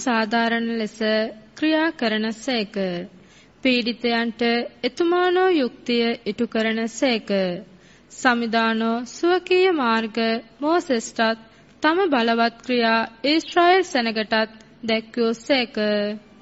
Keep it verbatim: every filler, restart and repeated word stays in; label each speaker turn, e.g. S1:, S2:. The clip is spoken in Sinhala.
S1: සාධාරණ ලෙස ක්‍රියා කරන සේක. පීඩිතයන්ට එතුමානෝ යුක්තිය ඉටු කරන සේක. සමිදානෝ සුවකීය මාර්ග මෝසෙස්ටත් තම බලවත් ක්‍රියා ඊශ්‍රායෙල් සෙනගටත් දැක්වූ සේක.